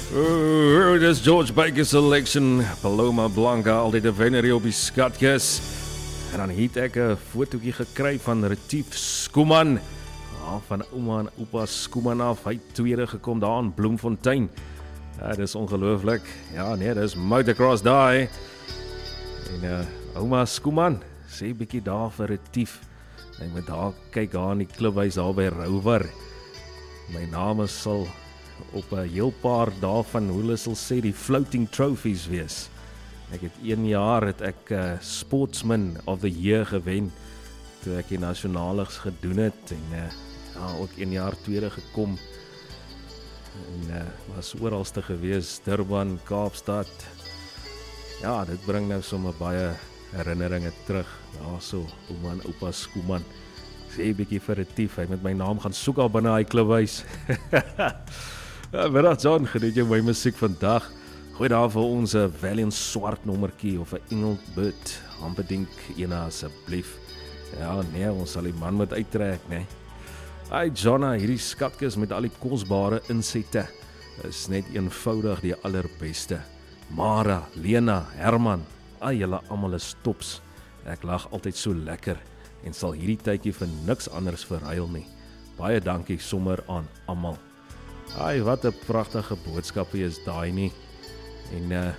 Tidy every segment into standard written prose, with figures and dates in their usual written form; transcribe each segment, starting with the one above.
Dis George Baker selection, Paloma Blanca, altyd 'n wenner hier op die skatkis. En dan het ek 'n fotootjie gekry van Retief Skuman. Van ouma en oupa Skuman af, hy het tweede gekom daar in Bloemfontein. Ja, dis ongelooflik. Ja, nee, dis motocross daai. En ouma Skuman, sê bietjie daar vir Retief. Ek moet daar kyk daar in die klubhuis daar by Rover. My naam sal op 'n heel paar daarvan, hoe hulle sal sê, die floating trophies wees. Ek het 1 jaar het ek Sportsman of the Year gewen, toe ek die nasionales gedoen het, en ook 1 jaar tweede gekom, en was oralste gewees, Durban, Kaapstad. Ja, dit bring nou sommer baie herinneringe terug, daar so, ouma en oupa Skuman. Sê 'n bietjie vir Retief, hy met my naam gaan soek al binne hy klubhuis. Ja, middag John, geniet jy my musiek vandag? Gooi daar vir ons 'n Valiant swart nommertjie of 'n Engelbert, Hampedink ene asseblief. Ja, nee, ons sal die man moet uittrek, nee. Hey Jonna, hierdie skatkis met al die kosbare insette is net eenvoudig die allerbeste. Mara, Lena, Herman, julle almal is tops. Ek lag altyd so lekker en sal hierdie tydjie vir niks anders verruil nie. Baie dankie sommer aan almal. Ai, wat 'n pragtige boodskapie is daai nie. En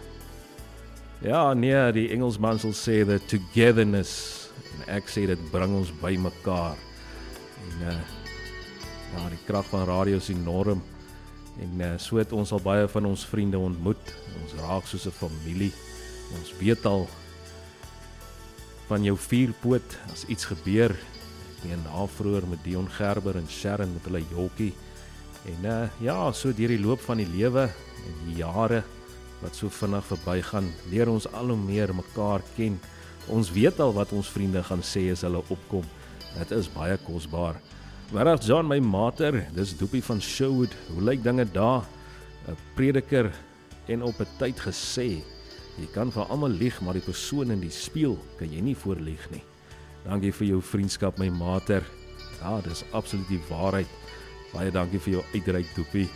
ja, nee, die Engelsman sal sê the togetherness, en ek sê dit bring ons by mekaar. En ja, die krag van radio is enorm. En so het ons al baie van ons vriende ontmoet. Ons raak soos 'n familie. Ons weet al van jou vierpoot as iets gebeur. Ek meen vroeër met Dion Gerber en Sharon met hulle jokkie. En ja, so deur die loop van die lewe en die jare wat so vinnig verbygaan, leer ons al hoe meer mekaar ken. Ons weet al wat ons vriende gaan sê as hulle opkom. Dit is baie kosbaar. Middag John, my mater, dis Doopie van Sherwood. Hoe lyk dinge daar? 'n Prediker en op 'n tyd gesê, jy kan vir almal lieg, maar die persoon in die spieël kan jy nie voorlieg nie. Dankie vir jou vriendskap, my mater. Ja, dis absoluut die waarheid. Baie dankie vir jou uitreik, Doopie.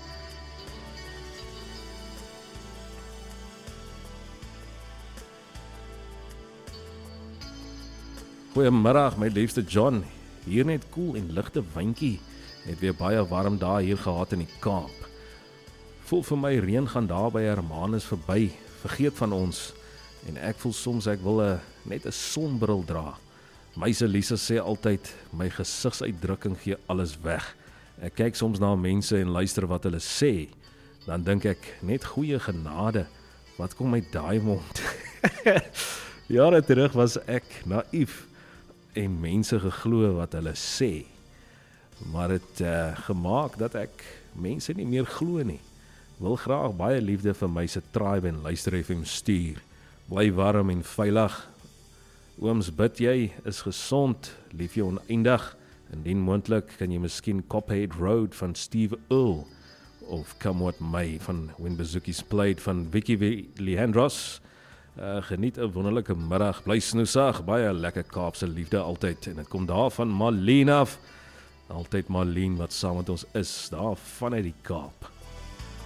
Goeiemiddag, my liefste John. Hier net koel en ligte windjie. Het weer baie warm dae hier gehad in die Kaap. Voel vir my reën gaan daar by Hermanus verby. Vergeet van ons. En ek voel soms ek wil net 'n sonbril dra. Meise Lisa sê altyd, my gesigsuitdrukking gee alles weg. Ek kyk soms na mense en luister wat hulle sê. Dan dink ek, net goeie genade. Wat kom my daai mond? Jare terug was ek naïef en mense geglo wat hulle sê. Maar het gemaak dat ek mense nie meer glo nie. Wil graag baie liefde vir my se tribe en luister FM stuur. Bly warm en veilig. Ooms, bid jy is gesond, lief jou oneindig. Indien moontlik kan jy miskien Cophead Road van Steve Earle of Come What May van When Bazookies Played van Vicky Leandros. Geniet 'n wonderlike middag, bly snoesig, baie lekker Kaapse liefde altyd. En dit kom daar van Marlene af. Altyd Marlene wat saam met ons is, daar vanuit die Kaap.